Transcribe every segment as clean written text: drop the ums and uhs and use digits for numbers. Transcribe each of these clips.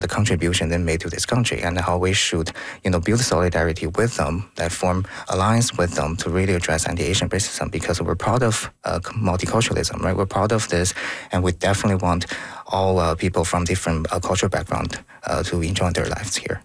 the contribution they made to this country and how we should, build solidarity with them, that form alliance with them to really address anti-Asian racism, because we're proud of multiculturalism, right? We're proud of this, and we definitely want all people from different cultural background to enjoy their lives here.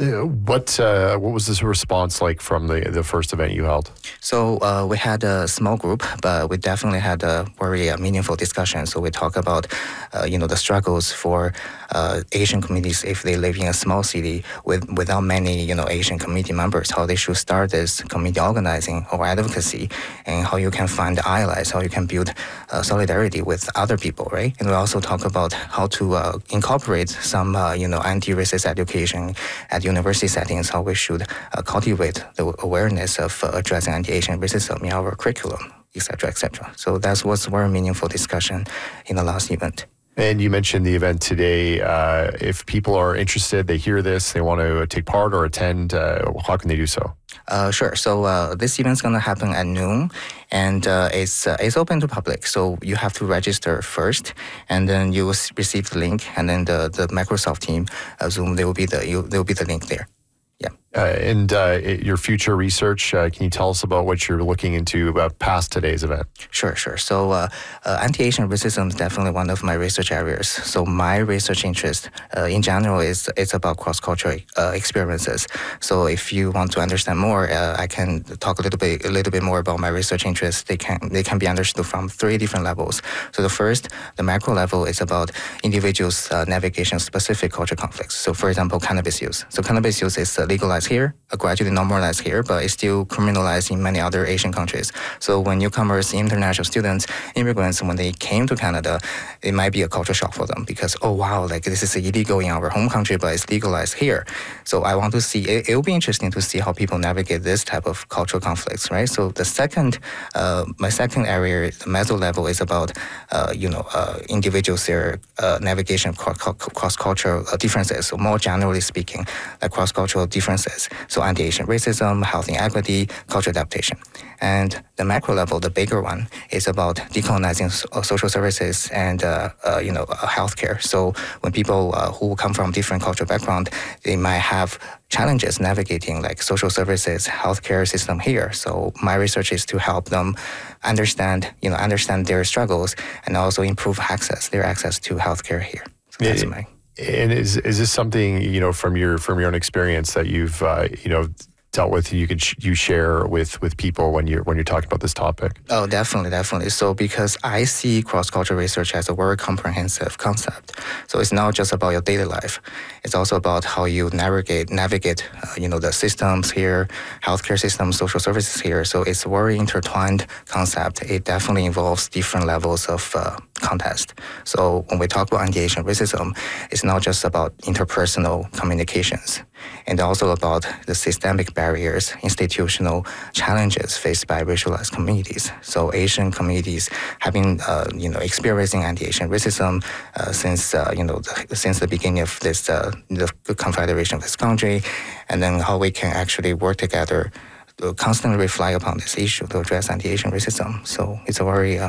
What was this response like from the first event you held? So we had a small group, but we definitely had a very meaningful discussion. So we talk about, the struggles for Asian communities if they live in a small city without many, Asian community members, how they should start this community organizing or advocacy, and how you can find allies, how you can build solidarity with other people, right? And we also talk about how to incorporate some, anti-racist education at university settings, how we should cultivate the awareness of addressing anti-Asian racism in our curriculum, etc., etc. So that was a very meaningful discussion in the last event. And you mentioned the event today. If people are interested, they hear this, they want to take part or attend, how can they do so? Sure. So this event's going to happen at noon, and it's open to public. So you have to register first, and then you will receive the link, and then the Microsoft team, Zoom, there will be the link there. Yeah. And your future research, can you tell us about what you're looking into past today's event? Sure. So anti-Asian racism is definitely one of my research areas. So my research interest in general it's about cross-cultural experiences. So if you want to understand more, I can talk a little bit more about my research interests. They can be understood from 3 different levels. So the first, the macro level, is about individuals' navigation specific cultural conflicts. So for example, cannabis use. So cannabis use is legalized here, gradually normalized here, but it's still criminalized in many other Asian countries. So when newcomers, international students, immigrants, when they came to Canada, it might be a culture shock for them because, oh wow, like this is illegal in our home country, but it's legalized here. So I want to see, it will be interesting to see how people navigate this type of cultural conflicts, right? So the second, my second area, the meso level, is about, individuals, their navigation of cross-cultural differences. So more generally speaking, like cross-cultural differences. So anti-Asian racism, health inequity, cultural adaptation. And the macro level, the bigger one, is about decolonizing social services and healthcare. So when people who come from different cultural background, they might have challenges navigating like social services, healthcare system here. So my research is to help them understand their struggles and also improve their access to healthcare here. So that's my. And is this something, from your own experience that you've dealt with, you share with people when you're talking about this topic? Oh, definitely. So because I see cross-cultural research as a very comprehensive concept. So it's not just about your daily life. It's also about how you navigate the systems here, healthcare systems, social services here. So it's a very intertwined concept. It definitely involves different levels of context. So when we talk about anti-Asian racism, it's not just about interpersonal communications, and also about the systemic barriers, institutional challenges faced by racialized communities. So Asian communities have been, experiencing anti-Asian racism since the beginning of this the confederation of this country, and then how we can actually work together to constantly reflect upon this issue to address anti-Asian racism. So it's a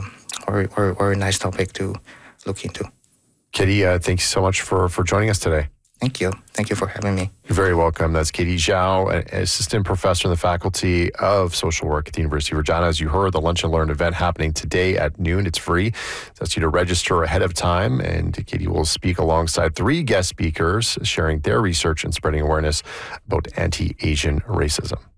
very nice topic to look into. Katie, thanks so much for joining us today. Thank you. Thank you for having me. You're very welcome. That's Katie Zhao, an assistant professor in the Faculty of Social Work at the University of Regina. As you heard, the Lunch and Learn event happening today at noon. It's free. It asks you to register ahead of time, and Katie will speak alongside 3 guest speakers sharing their research and spreading awareness about anti-Asian racism.